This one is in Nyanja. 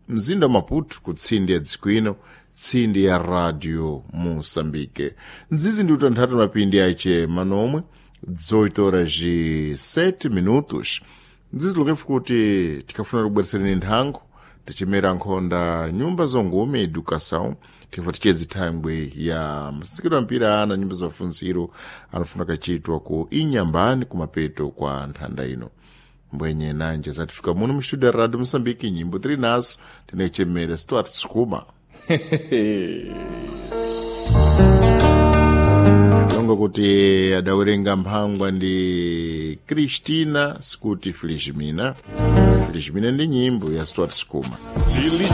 mzinda wa Maputo kutsindi ya dzikwino tsindi ya Radio Moçambique. Nzizi ndi utanthatu mapindi aice manomwe 18h07. Nzizi lukefu kuti tikafuna kubweresereni nthango tichimera nkhonda nyumba zongume educação tifa tichezi thangwe ya masikiro ampira ana nyumba za funziro anafuna kachitwa ku Inhambane kumapeto kwa nthanda ino. Mbwenye nanje zatifika muno mu studio ya Radio Moçambique nyimbo tiri naso tinechemera Stuart Skuma. Longo kuti adawerenga mphangwa ndi Cristina sikuti Felizmina ndi nyimbo ya Stuart Skuma.